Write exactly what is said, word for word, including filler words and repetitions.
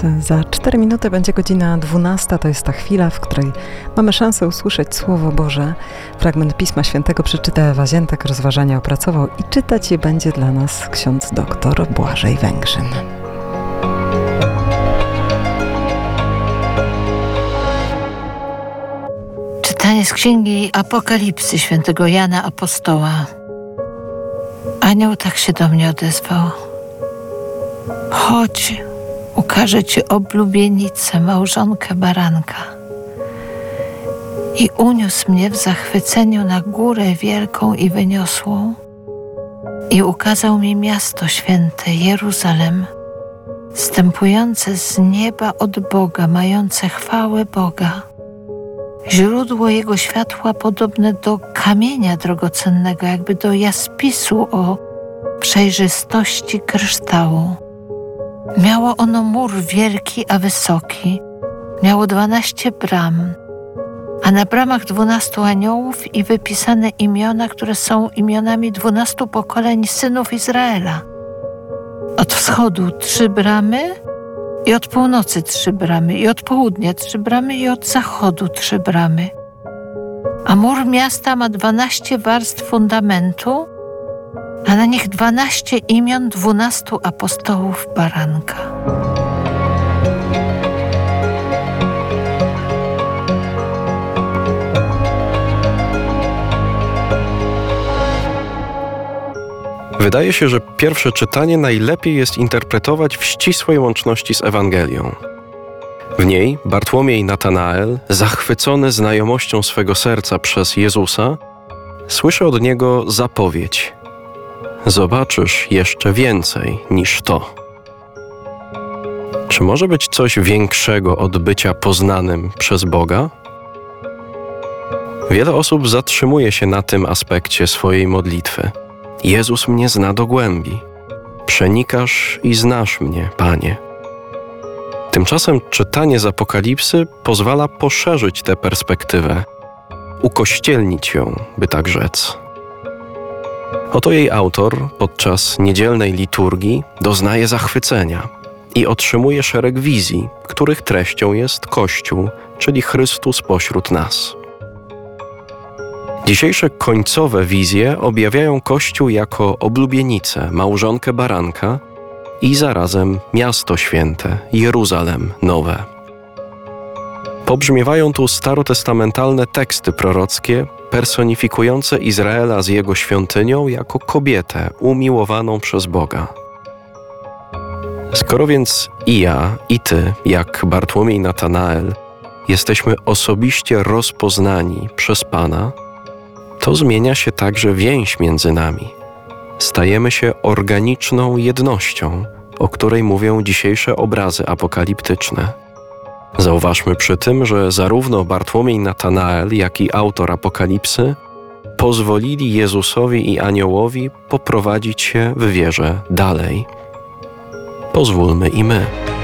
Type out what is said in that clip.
Za cztery minuty będzie godzina dwunasta. To jest ta chwila, w której mamy szansę usłyszeć Słowo Boże. Fragment Pisma Świętego przeczyta Ewa Ziętek, rozważania opracował i czytać je będzie dla nas ksiądz doktor Błażej Węgrzyn. Czytanie z Księgi Apokalipsy świętego Jana Apostoła. Anioł tak się do mnie odezwał. Chodź, ukażę ci oblubienicę, małżonkę baranka. I uniósł mnie w zachwyceniu na górę wielką i wyniosłą i ukazał mi miasto święte, Jeruzalem, zstępujące z nieba od Boga, mające chwałę Boga. Źródło jego światła podobne do kamienia drogocennego, jakby do jaspisu o przejrzystości kryształu. Miało ono mur wielki, a wysoki. Miało dwanaście bram, a na bramach dwunastu aniołów i wypisane imiona, które są imionami dwunastu pokoleń synów Izraela. Od wschodu trzy bramy i od północy trzy bramy, i od południa trzy bramy, i od zachodu trzy bramy. A mur miasta ma dwanaście warstw fundamentu, a na nich dwanaście imion dwunastu apostołów baranka. Wydaje się, że pierwsze czytanie najlepiej jest interpretować w ścisłej łączności z Ewangelią. W niej Bartłomiej Natanael, zachwycony znajomością swego serca przez Jezusa, słyszy od Niego zapowiedź: zobaczysz jeszcze więcej niż to. Czy może być coś większego od bycia poznanym przez Boga? Wiele osób zatrzymuje się na tym aspekcie swojej modlitwy. Jezus mnie zna do głębi. Przenikasz i znasz mnie, Panie. Tymczasem czytanie z Apokalipsy pozwala poszerzyć tę perspektywę, ukościelnić ją, by tak rzec. Oto jej autor podczas niedzielnej liturgii doznaje zachwycenia i otrzymuje szereg wizji, których treścią jest Kościół, czyli Chrystus pośród nas. Dzisiejsze końcowe wizje objawiają Kościół jako oblubienicę, małżonkę baranka i zarazem miasto święte, Jeruzalem nowe. Pobrzmiewają tu starotestamentalne teksty prorockie personifikujące Izraela z jego świątynią jako kobietę umiłowaną przez Boga. Skoro więc i ja, i ty, jak Bartłomiej Natanael, jesteśmy osobiście rozpoznani przez Pana, to zmienia się także więź między nami. Stajemy się organiczną jednością, o której mówią dzisiejsze obrazy apokaliptyczne. Zauważmy przy tym, że zarówno Bartłomiej Natanael, jak i autor Apokalipsy pozwolili Jezusowi i aniołowi poprowadzić się w wierze dalej. Pozwólmy i my.